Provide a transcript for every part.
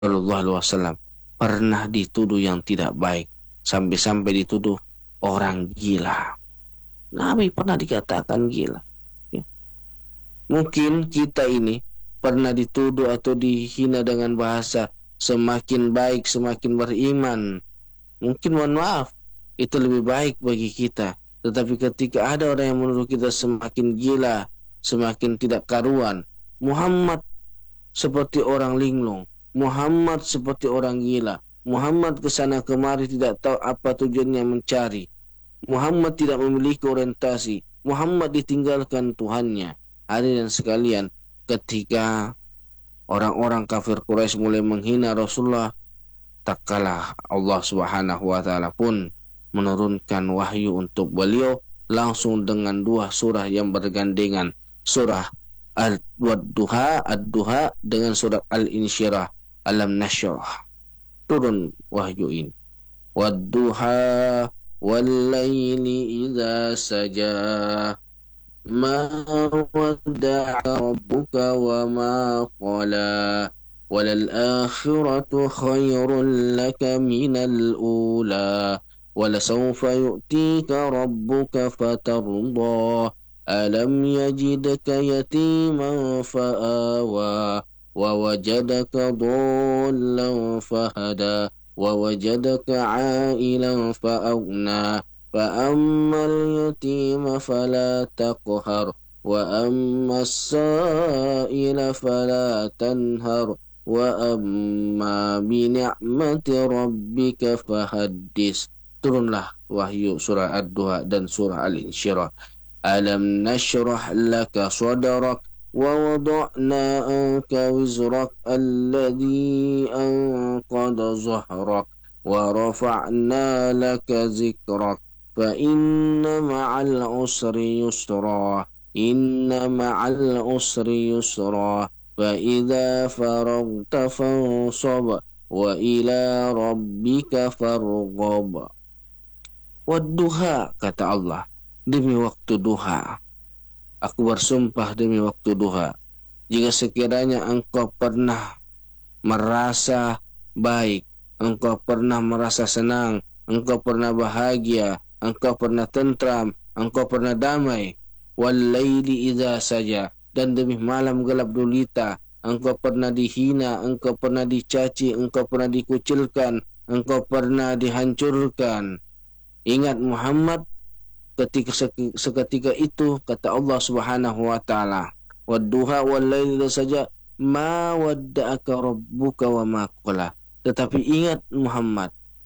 Shallallahu Alaihi Wasallam pernah dituduh yang tidak baik, sampai-sampai dituduh orang gila. Nabi pernah dikatakan gila. Ya. Mungkin kita ini pernah dituduh atau dihina dengan bahasa semakin baik, semakin beriman. Mungkin mohon maaf, itu lebih baik bagi kita. Tetapi ketika ada orang yang menuduh kita semakin gila, semakin tidak karuan, Muhammad seperti orang linglung, Muhammad seperti orang gila, Muhammad kesana kemari tidak tahu apa tujuannya mencari, Muhammad tidak memiliki orientasi, Muhammad ditinggalkan Tuhannya. Hadirin sekalian, ketika orang-orang kafir Quraisy mulai menghina Rasulullah, tak kalah Allah Subhanahu wa taala pun menurunkan wahyu untuk beliau langsung dengan dua surah yang bergandengan, surah Ad-Duha dengan surah Al-Insyirah, Alam Nashrah. Turun wahyu ini. Wad-duha wal-laili idza saja ma wadda'a rabbuka wa ma qala walal akhiratu khairun laka minal ula walasawfa yu'tika rabbuka fatarda alam yajidka yatiman fa'awa wa wajadaka dhallan fahada wa wajadaka 'ailan fa'aghna فأما اليتيم فلا تقهر وأما السائل فلا تنهر وأما بنعمة ربك فحدث. Turunlah wahyu surah Ad-Duha dan surah Al-Insyirah. Alam nashrah laka sadrak wa wada'na anka wizrak alladhi anqadha zahrak wa rafa'na laka zikrak فإن مع العسر يسرا إن مع العسر يسرا فإذا فرغت فانصب وإلى ربك فارغب. Wadduha, kata Allah, demi waktu duha, aku bersumpah demi waktu duha, jika sekiranya engkau pernah merasa baik, engkau pernah merasa senang, engkau pernah bahagia, engkau pernah tentram, engkau pernah damai. Wal-laili idza saja, dan demi malam gelap gulita, engkau pernah dihina, engkau pernah dicaci, engkau pernah dikucilkan, engkau pernah dihancurkan. Ingat Muhammad, seketika itu kata Allah Subhanahu wa taala, wadduha wal-laili idza saja ma wadda'aka rabbuka wa ma qala. Tetapi ingat Muhammad,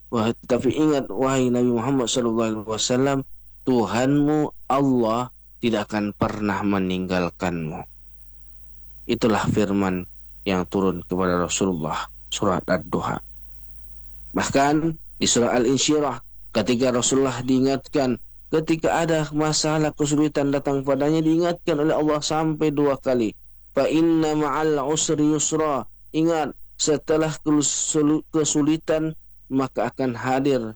wahai Nabi Muhammad SAW, Tuhanmu Allah tidak akan pernah meninggalkanmu. Itulah firman yang turun kepada Rasulullah, surah Ad-Duha. Bahkan di surah Al-Insyirah, ketika Rasulullah diingatkan, ketika ada masalah kesulitan datang padanya, diingatkan oleh Allah sampai 2 kali. Fa inna ma'al usri yusra. Ingat, setelah kesulitan maka akan hadir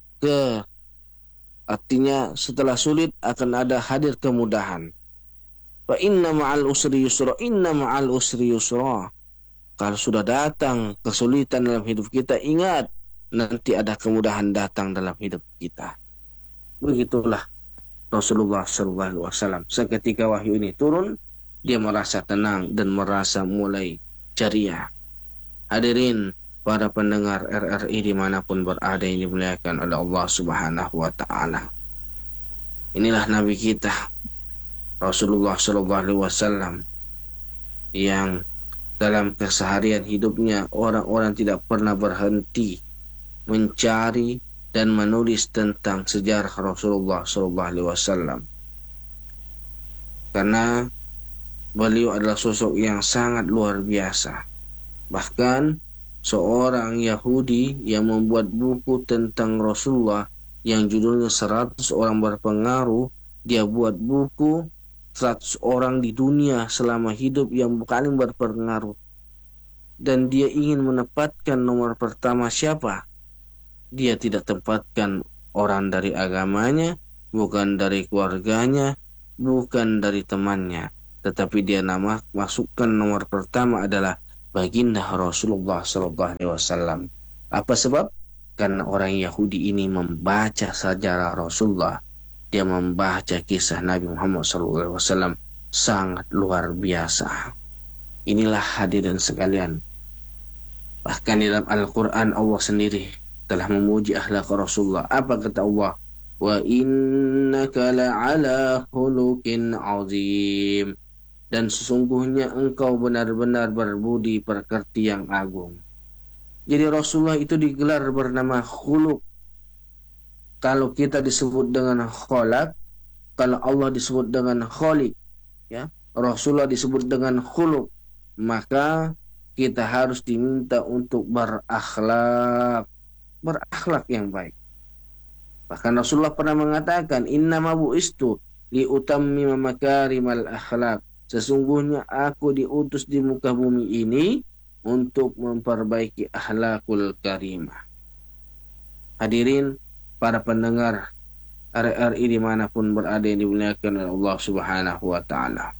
artinya setelah sulit akan ada hadir kemudahan. Fa inna ma'al usri yusra, inna ma'al usri yusra. Kalau sudah datang kesulitan dalam hidup kita, ingat nanti ada kemudahan datang dalam hidup kita. Begitulah Rasulullah SAW. Seketika wahyu ini turun, dia merasa tenang dan merasa mulai ceria. Hadirin para pendengar RRI dimanapun berada yang dimuliakan oleh Allah Subhanahu wa ta'ala. Inilah Nabi kita Rasulullah SAW yang dalam keseharian hidupnya orang-orang tidak pernah berhenti mencari dan menulis tentang sejarah Rasulullah SAW, karena beliau adalah sosok yang sangat luar biasa. Bahkan seorang Yahudi yang membuat buku tentang Rasulullah yang judulnya 100 orang berpengaruh, dia buat buku 100 orang di dunia selama hidup yang paling berpengaruh, dan dia ingin menempatkan nomor pertama siapa. Dia tidak tempatkan orang dari agamanya, bukan dari keluarganya, bukan dari temannya, tetapi dia masukkan nomor pertama adalah baginda Rasulullah Sallallahu Alaihi Wasallam. Apa sebab? Karena orang Yahudi ini membaca sejarah Rasulullah, dia membaca kisah Nabi Muhammad Sallallahu Alaihi Wasallam sangat luar biasa. Inilah hadirin sekalian. Bahkan di dalam Al-Quran Allah sendiri telah memuji akhlak Rasulullah. Apa kata Allah? Wa innaka la'ala khuluqin azim. Dan sesungguhnya engkau benar-benar berbudi pekerti yang agung. Jadi Rasulullah itu digelar bernama khuluq. Kalau kita disebut dengan kholaq, kalau Allah disebut dengan kholiq, ya, Rasulullah disebut dengan khuluq, maka kita harus diminta untuk berakhlak yang baik. Bahkan Rasulullah pernah mengatakan, innama bu'istu liutammima makarimal akhlak. Sesungguhnya aku diutus di muka bumi ini untuk memperbaiki akhlakul karimah. Hadirin para pendengar RRI dimanapun berada yang dimuliakan oleh Allah Subhanahu wa Ta'ala.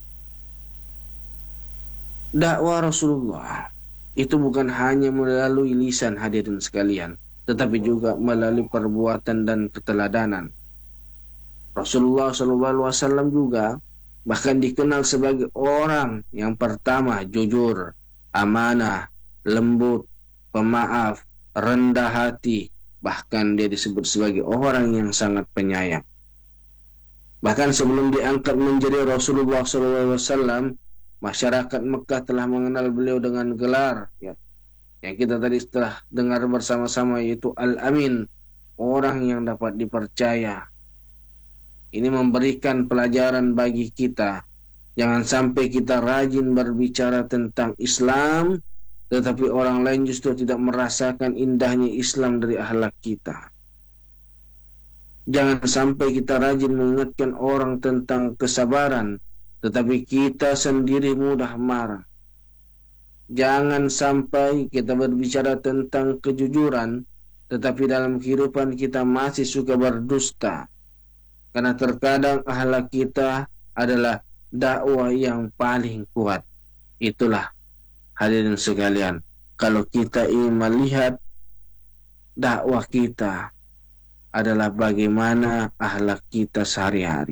Dakwah Rasulullah itu bukan hanya melalui lisan hadirin sekalian, tetapi juga melalui perbuatan dan keteladanan. Rasulullah SAW juga bahkan dikenal sebagai orang yang pertama jujur, amanah, lembut, pemaaf, rendah hati. Bahkan dia disebut sebagai orang yang sangat penyayang. Bahkan sebelum diangkat menjadi Rasulullah SAW, masyarakat Mekah telah mengenal beliau dengan gelar, ya, yang kita tadi setelah dengar bersama-sama, yaitu Al-Amin, orang yang dapat dipercaya. Ini memberikan pelajaran bagi kita. Jangan sampai kita rajin berbicara tentang Islam, tetapi orang lain justru tidak merasakan indahnya Islam dari akhlak kita. Jangan sampai kita rajin mengingatkan orang tentang kesabaran, tetapi kita sendiri mudah marah. Jangan sampai kita berbicara tentang kejujuran, tetapi dalam kehidupan kita masih suka berdusta. Karena terkadang akhlak kita adalah dakwah yang paling kuat. Itulah hadirin sekalian, kalau kita ingin melihat dakwah kita adalah bagaimana akhlak kita sehari-hari.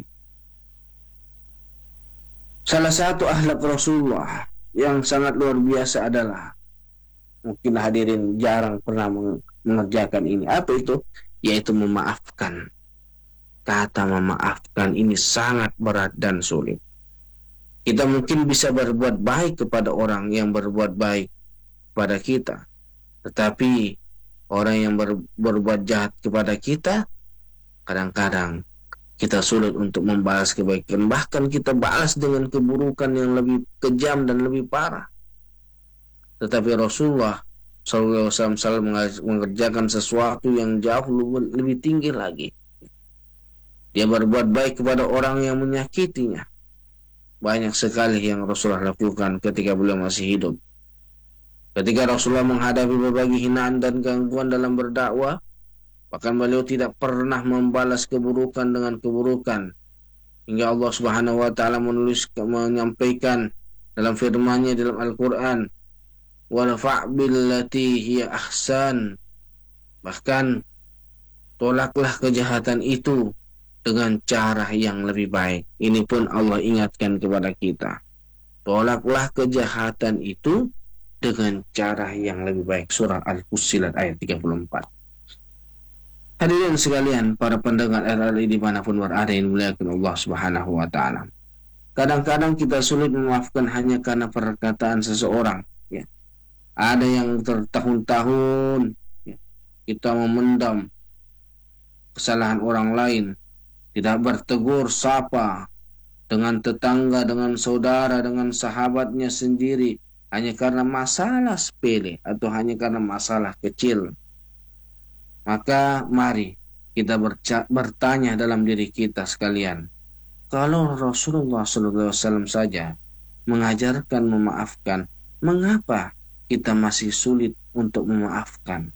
Salah satu akhlak Rasulullah yang sangat luar biasa adalah, mungkin hadirin jarang pernah mengerjakan ini. Apa itu? Yaitu memaafkan. Kata memaafkan ini sangat berat dan sulit. Kita mungkin bisa berbuat baik kepada orang yang berbuat baik pada kita, tetapi orang yang berbuat jahat kepada kita, kadang-kadang kita sulit untuk membalas kebaikan. Bahkan kita balas dengan keburukan yang lebih kejam dan lebih parah. Tetapi Rasulullah SAW mengerjakan sesuatu yang jauh lebih tinggi lagi. Dia berbuat baik kepada orang yang menyakitinya. Banyak sekali yang Rasulullah lakukan ketika beliau masih hidup. Ketika Rasulullah menghadapi berbagai hinaan dan gangguan dalam berdakwah, bahkan beliau tidak pernah membalas keburukan dengan keburukan. Hingga Allah Subhanahu wa Ta'ala menyampaikan dalam firman-Nya dalam Al-Quran, "Warfa' billati hiya ahsan." Bahkan tolaklah kejahatan itu dengan cara yang lebih baik. Ini pun Allah ingatkan kepada kita. Tolaklah kejahatan itu dengan cara yang lebih baik. Surah Al-Fussilat ayat 34. Hadirin sekalian, para pendengar RRI dimanapun berada yang dimuliakan Allah Subhanahu wa Ta'ala. Kadang-kadang kita sulit memaafkan hanya karena perkataan seseorang. Ya. Ada yang bertahun-tahun ya, kita memendam kesalahan orang lain, tidak bertegur sapa dengan tetangga, dengan saudara, dengan sahabatnya sendiri, hanya karena masalah sepele atau hanya karena masalah kecil. Maka mari kita bertanya dalam diri kita sekalian, kalau Rasulullah SAW saja mengajarkan memaafkan, mengapa kita masih sulit untuk memaafkan?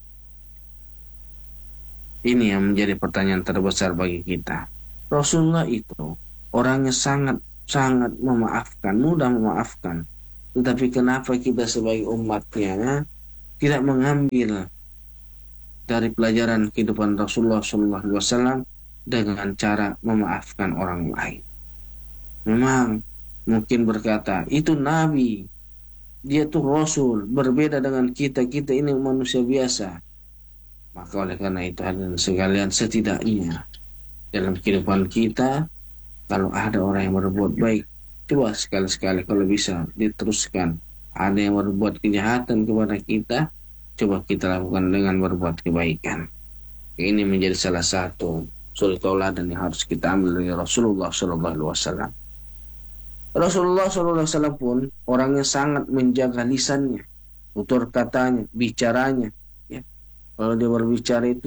Ini yang menjadi pertanyaan terbesar bagi kita. Rasulullah itu orangnya sangat memaafkan, mudah memaafkan. Tetapi kenapa kita sebagai umatnya tidak mengambil dari pelajaran kehidupan Rasulullah SAW dengan cara memaafkan orang lain? Memang mungkin berkata, itu Nabi, dia tuh Rasul, berbeda dengan kita, kita ini manusia biasa. Maka oleh karena itu hadirin sekalian, setidaknya dalam kehidupan kita, kalau ada orang yang berbuat baik, coba sekali-sekali kalau bisa diteruskan. Ada yang berbuat kejahatan kepada kita, coba kita lakukan dengan berbuat kebaikan. Ini menjadi salah satu suri tauladan yang harus kita ambil dari Rasulullah SAW. Rasulullah SAW pun orangnya sangat menjaga lisannya, tutur katanya, bicaranya. Ya. Kalau dia berbicara itu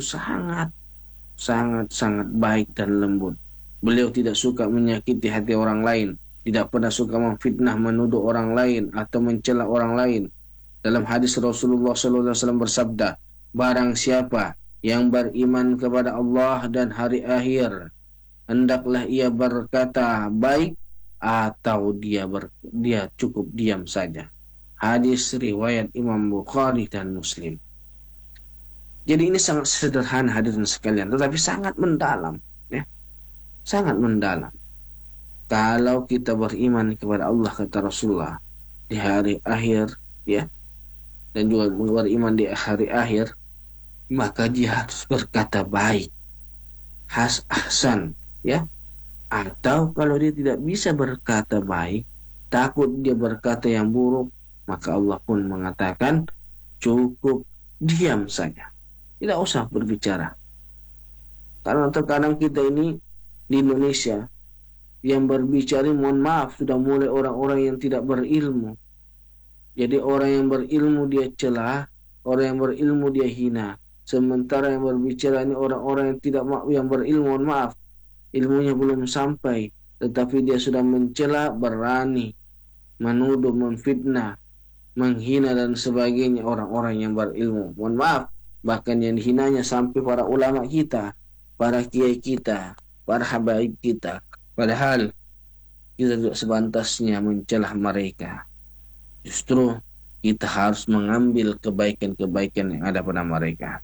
sangat baik dan lembut. Beliau tidak suka menyakiti hati orang lain, tidak pernah suka memfitnah, menuduh orang lain atau mencela orang lain. Dalam hadis Rasulullah SAW bersabda, barang siapa yang beriman kepada Allah dan hari akhir, hendaklah ia berkata baik atau dia cukup diam saja. Hadis riwayat Imam Bukhari dan Muslim. Jadi ini sangat sederhana hadirin sekalian, tetapi sangat mendalam, ya. Sangat mendalam. Kalau kita beriman kepada Allah, kata Rasulullah, di hari akhir, ya, dan juga beriman di hari akhir, maka dia harus berkata baik, ahsan, ya. Atau kalau dia tidak bisa berkata baik, takut dia berkata yang buruk, maka Allah pun mengatakan cukup diam saja, tidak usah berbicara. Karena terkadang kita ini di Indonesia yang berbicara, mohon maaf, sudah mulai orang-orang yang tidak berilmu. Jadi orang yang berilmu dia celah, orang yang berilmu dia hina. Sementara yang berbicara ini orang-orang yang tidak yang berilmu, mohon maaf, ilmunya belum sampai, tetapi dia sudah mencela, berani menuduh, memfitnah, menghina dan sebagainya orang-orang yang berilmu. Mohon maaf, bahkan yang dihinanya sampai para ulama kita, para kiai kita, para habaib kita. Padahal kita tidak sepantasnya mencela mereka. Justru kita harus mengambil kebaikan-kebaikan yang ada pada mereka.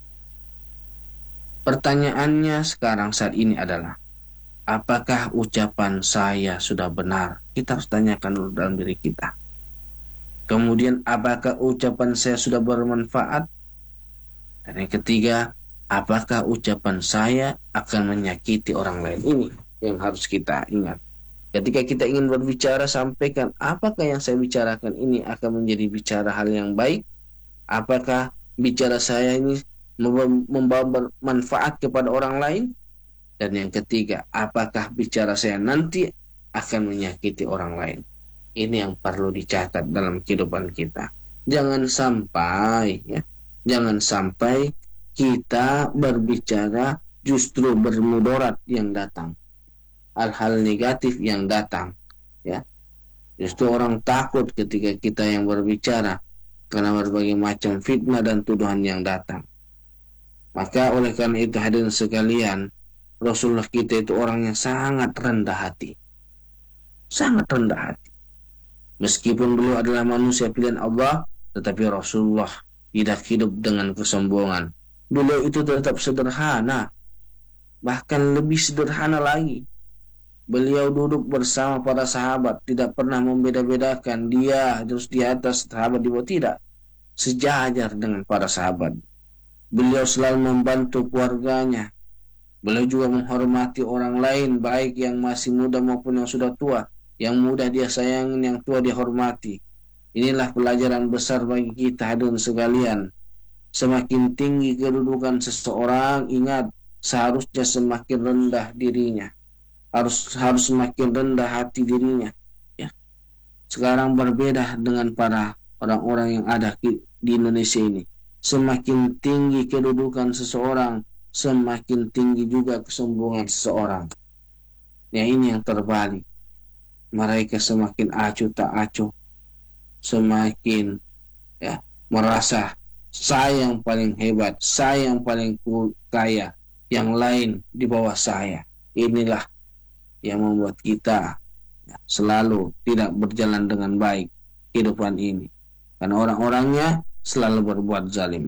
Pertanyaannya sekarang saat ini adalah, apakah ucapan saya sudah benar? Kita harus tanyakan dulu dalam diri kita. Kemudian, apakah ucapan saya sudah bermanfaat? Dan yang ketiga, apakah ucapan saya akan menyakiti orang lain? Ini yang harus kita ingat. Ketika kita ingin berbicara, sampaikan apakah yang saya bicarakan ini akan menjadi bicara hal yang baik? Apakah bicara saya ini membawa manfaat kepada orang lain? Dan yang ketiga, apakah bicara saya nanti akan menyakiti orang lain? Ini yang perlu dicatat dalam kehidupan kita. Jangan sampai kita berbicara justru bermudarat yang datang, hal-hal negatif yang datang, ya. Justru orang takut ketika kita yang berbicara karena berbagai macam fitnah dan tuduhan yang datang. Maka oleh karena itu hadirin sekalian, Rasulullah kita itu orang yang sangat rendah hati. Sangat rendah hati. Meskipun beliau adalah manusia pilihan Allah, tetapi Rasulullah tidak hidup dengan kesombongan. Beliau itu tetap sederhana, bahkan lebih sederhana lagi. Beliau duduk bersama para sahabat, tidak pernah membeda-bedakan dia terus di atas, sahabat di bawah, tidak. Sejajar dengan para sahabat. Beliau selalu membantu keluarganya. Beliau juga menghormati orang lain, baik yang masih muda maupun yang sudah tua. Yang muda dia sayangi, yang tua dia hormati. Inilah pelajaran besar bagi kita hadirin sekalian. Semakin tinggi kedudukan seseorang, ingat, seharusnya semakin rendah dirinya. Harus semakin rendah hati dirinya. Ya. Sekarang berbeda dengan para orang-orang yang ada di Indonesia ini. Semakin tinggi kedudukan seseorang, semakin tinggi juga kesombongan seseorang. Ya, ini yang terbalik. Mereka semakin acuh tak acuh, semakin merasa saya yang paling hebat, saya yang paling kaya, yang lain di bawah saya. Inilah yang membuat kita selalu tidak berjalan dengan baik. kehidupan ini. Karena orang-orangnya selalu berbuat zalim.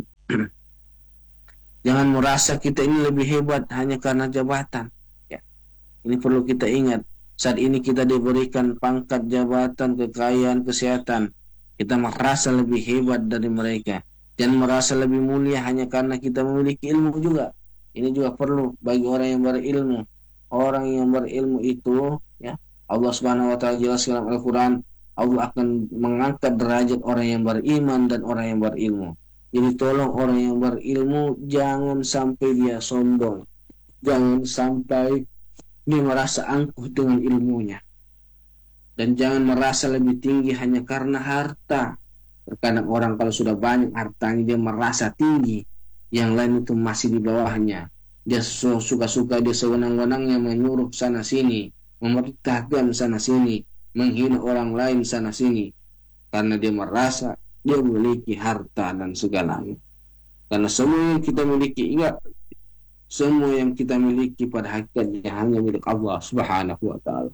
Jangan merasa kita ini lebih hebat hanya karena jabatan. Ya. Ini perlu kita ingat. Saat ini kita diberikan pangkat, jabatan, kekayaan, kesehatan. Kita merasa lebih hebat dari mereka. Jangan merasa lebih mulia hanya karena kita memiliki ilmu juga. Ini juga perlu bagi orang yang berilmu. Orang yang berilmu itu, ya, Allah Subhanahu wa taala jelaskan dalam Al-Qur'an, Allah akan mengangkat derajat orang yang beriman dan orang yang berilmu. Jadi tolong orang yang berilmu jangan sampai dia sombong. Jangan sampai dia merasa angkuh dengan ilmunya. Dan jangan merasa lebih tinggi hanya karena harta. Terkadang orang kalau sudah banyak hartanya dia merasa tinggi. Yang lain itu masih di bawahnya. Dia suka-suka, dia sewenang-wenangnya menyuruh sana sini, memerintahkan sana sini, menghina orang lain sana sini, karena dia merasa dia memiliki harta dan segalanya. Karena semua yang kita miliki, ingat, semua yang kita miliki pada hakikatnya hanya milik Allah Subhanahu wa taala.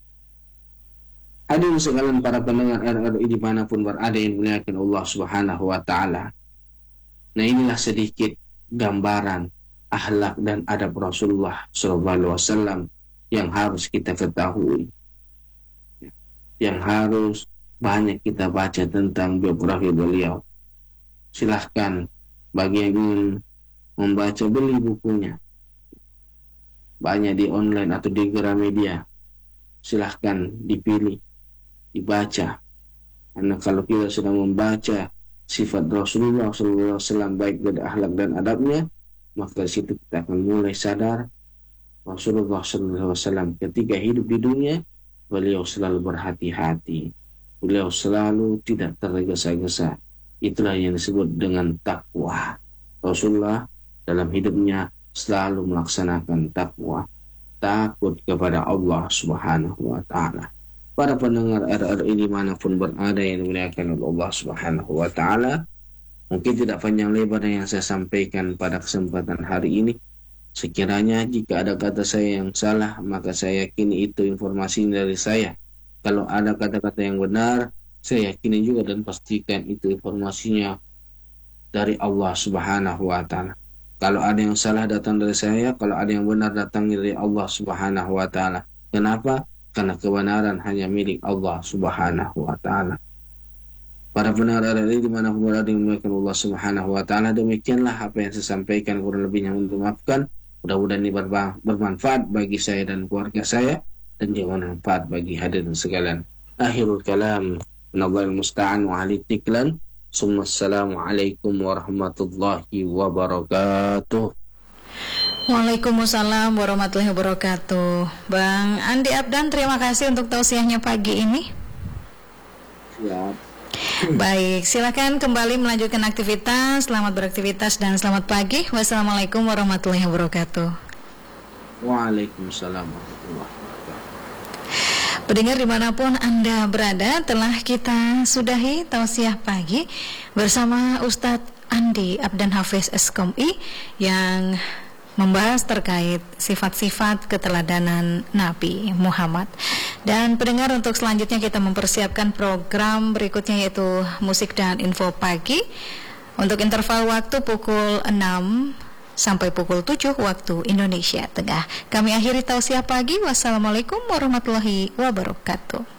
Hadirin sekalian para pendengar RRI dimanapun berada yang dimuliakan Allah Subhanahu wa taala. Nah, inilah sedikit gambaran akhlak dan adab Rasulullah SAW yang harus kita ketahui, yang harus banyak kita baca tentang biografi beliau. Silahkan bagi yang ingin membaca, beli bukunya, banyak di online atau di Gramedia. Silahkan dipilih, dibaca. Karena kalau kita sudah membaca sifat Rasulullah SAW baik dari akhlak dan adabnya, maka dari situ kita akan mulai sadar Rasulullah SAW ketika hidup di dunia, beliau selalu berhati-hati, beliau selalu tidak tergesa-gesa. Itulah yang disebut dengan takwa. Rasulullah dalam hidupnya selalu melaksanakan takwa, takut kepada Allah Subhanahu wa taala. Para pendengar RRI dimanapun berada yang dimuliakan Allah Subhanahu wa taala, mungkin tidak panjang lebar yang saya sampaikan pada kesempatan hari ini. Sekiranya jika ada kata saya yang salah, maka saya yakini itu informasi dari saya. Kalau ada kata-kata yang benar, saya yakini juga dan pastikan itu informasinya dari Allah Subhanahu wa taala. Kalau ada yang salah datang dari saya, kalau ada yang benar datang dari Allah Subhanahu wa taala. Kenapa? Karena kebenaran hanya milik Allah Subhanahu wa taala. Para pendengar RRI dimanapun berada yang dimuliakan Allah Subhanahu wa taala, demikianlah apa yang saya sampaikan, kurang lebihnya mohon maafkan. Mudah-mudahan ini bermanfaat bagi saya dan keluarga saya, dan juga bermanfaat bagi hadirin sekalian. Akhirul kalam, Nabal musta'an wa ali tiklan. Assalamualaikum warahmatullahi wabarakatuh. Waalaikumsalam warahmatullahi wabarakatuh. Bang Andi Abdan, terima kasih untuk tausiahnya pagi ini. Siap. Baik, silakan kembali melanjutkan aktivitas. Selamat beraktivitas dan selamat pagi. Wassalamualaikum warahmatullahi wabarakatuh. Waalaikumsalam warahmatullahi wabarakatuh. Pendengar dimanapun Anda berada, telah kita sudahi tausiah pagi bersama Ustadz Andi Abdan Hafiz SKOMI yang membahas terkait sifat-sifat keteladanan Nabi Muhammad. Dan pendengar, untuk selanjutnya kita mempersiapkan program berikutnya, yaitu musik dan info pagi untuk interval waktu pukul 6 sampai pukul 7 waktu Indonesia Tengah. Kami akhiri tausiah pagi. Wassalamualaikum warahmatullahi wabarakatuh.